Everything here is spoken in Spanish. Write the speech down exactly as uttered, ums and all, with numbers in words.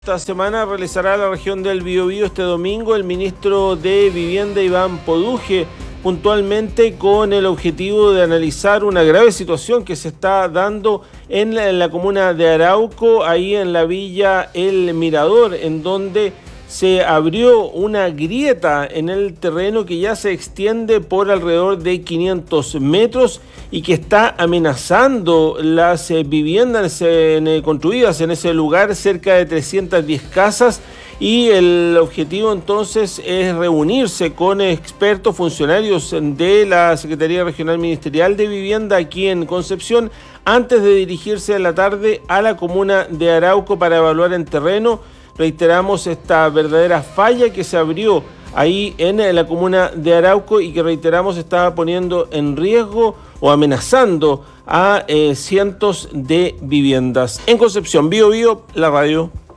Esta semana realizará la región del Biobío este domingo el ministro de Vivienda Iván Poduje, puntualmente con el objetivo de analizar una grave situación que se está dando en la, en la comuna de Arauco, ahí en la villa El Mirador, en donde se abrió una grieta en el terreno que ya se extiende por alrededor de quinientos metros y que está amenazando las eh, viviendas en, eh, construidas en ese lugar, cerca de trescientas diez casas, y el objetivo entonces es reunirse con expertos funcionarios de la Secretaría Regional Ministerial de Vivienda aquí en Concepción antes de dirigirse en la tarde a la comuna de Arauco para evaluar en terreno. Reiteramos esta verdadera falla que se abrió ahí en la comuna de Arauco y que reiteramos estaba poniendo en riesgo o amenazando a eh, cientos de viviendas. En Concepción, Bio Bio, la radio.